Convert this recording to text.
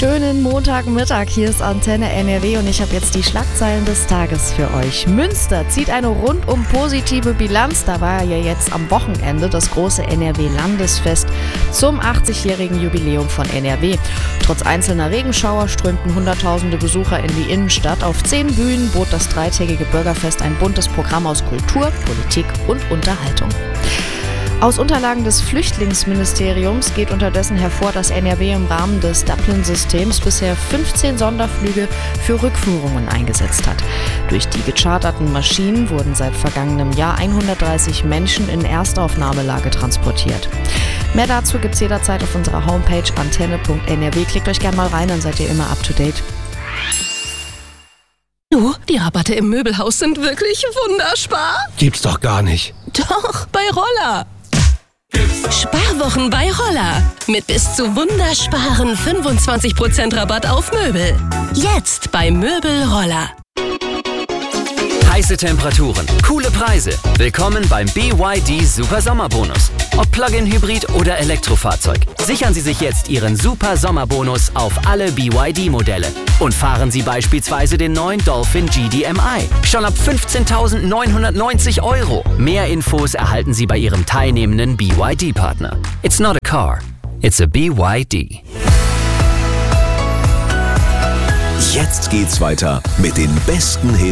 Schönen Montagmittag, hier ist Antenne NRW und ich habe jetzt die Schlagzeilen des Tages für euch. Münster zieht eine rundum positive Bilanz. Da war ja jetzt am Wochenende das große NRW-Landesfest zum 80-jährigen Jubiläum von NRW. Trotz einzelner Regenschauer strömten Hunderttausende Besucher in die Innenstadt. Auf 10 Bühnen bot das dreitägige Bürgerfest ein buntes Programm aus Kultur, Politik und Unterhaltung. Aus Unterlagen des Flüchtlingsministeriums geht unterdessen hervor, dass NRW im Rahmen des Dublin-Systems bisher 15 Sonderflüge für Rückführungen eingesetzt hat. Durch die gecharterten Maschinen wurden seit vergangenem Jahr 130 Menschen in Erstaufnahmelage transportiert. Mehr dazu gibt's jederzeit auf unserer Homepage antenne.nrw. Klickt euch gerne mal rein, dann seid ihr immer up to date. Du, die Rabatte im Möbelhaus sind wirklich wunderspar. Gibt's doch gar nicht. Doch, bei Roller. Sparwochen bei Roller. Mit bis zu wundersparen 25% Rabatt auf Möbel. Jetzt bei Möbel Roller. Heiße Temperaturen, coole Preise. Willkommen beim BYD Super Sommerbonus. Ob Plug-in Hybrid oder Elektrofahrzeug. Sichern Sie sich jetzt Ihren Super Sommerbonus auf alle BYD-Modelle. Und fahren Sie beispielsweise den neuen Dolphin GDMI. Schon ab 15.990 €. Mehr Infos erhalten Sie bei Ihrem teilnehmenden BYD-Partner. It's not a car, it's a BYD. Jetzt geht's weiter mit den besten Hits